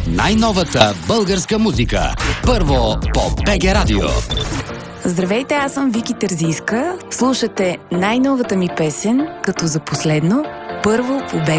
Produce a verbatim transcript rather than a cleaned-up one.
най-новата българска музика. Първо по БГ Радио. Здравейте, аз съм Вики Терзийска. Слушате най-новата ми песен, като за последно, първо по БГ